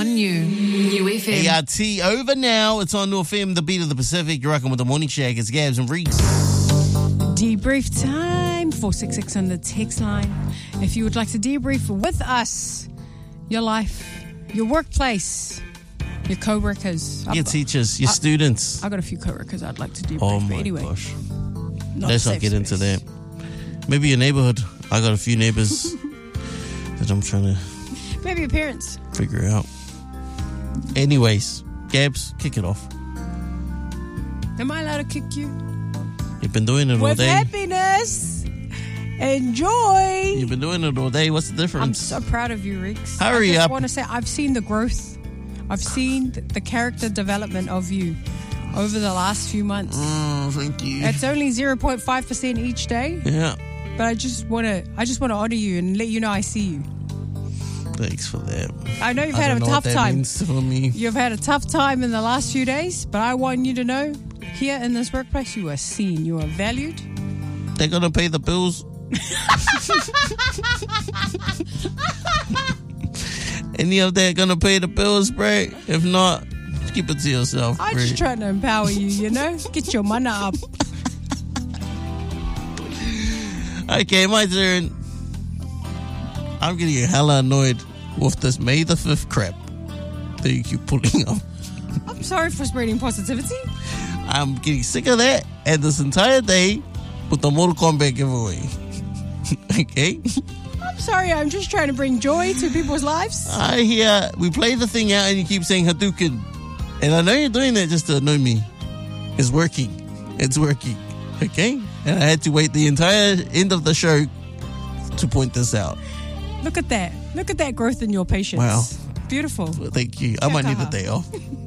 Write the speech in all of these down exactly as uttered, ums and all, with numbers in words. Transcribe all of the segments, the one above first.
on you. New F M. A R T over now. It's on New F M, the beat of the Pacific. You're rocking with the Morning Shag. It's Gabs and Reeks. Debrief time, four six six on the text line. If you would like to debrief with us, your life, your workplace, your co-workers. Your I've teachers, your I, students. I got a few co-workers I'd like to debrief. Oh but my anyway, gosh. not Let's a not safe get into space. that. Maybe your neighborhood. I got a few neighbors that I'm trying to Maybe your parents. figure out. Anyways, Gabs, kick it off. Am I allowed to kick you? You've been doing it all With day. happiness and joy. You've been doing it all day. What's the I'm difference? so proud of you, Reeks. Hurry I just up. want to say I've seen the growth. I've seen th- the character development of you over the last few months. Oh, thank you. It's only zero point five percent each day, yeah. but I just want to I just want to honor you and let you know I see you. Thanks for that. I know you've I had don't a know tough what that time. means for me. You've had a tough time in the last few days, but I want you to know here in this workplace you are seen, you are valued. They're gonna pay the bills. Any of that gonna pay the bills, Bray? If not, keep it to yourself. I'm Bray. just trying to empower you, you know? Get your mana up. Okay, my turn. I'm getting hella annoyed with this May the fifth crap that you keep pulling up. I'm sorry for spreading positivity. I'm getting sick of that, and this entire day with the Mortal Kombat giveaway. Okay? I'm sorry, I'm just trying to bring joy to people's lives. I hear we play the thing out and you keep saying Hadouken. And I know you're doing that just to annoy me. It's working. It's working. Okay? And I had to wait the entire end of the show to point this out. Look at that. Look at that growth in your patience. Wow. Beautiful. Well, thank you. I might need a day off.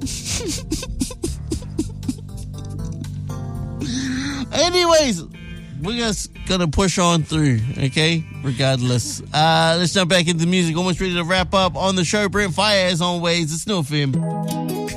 Anyways, we're just gonna push on through, okay? Regardless. Uh, let's jump back into music. Almost ready to wrap up on the show. Brent Fire, as always. It's New F M.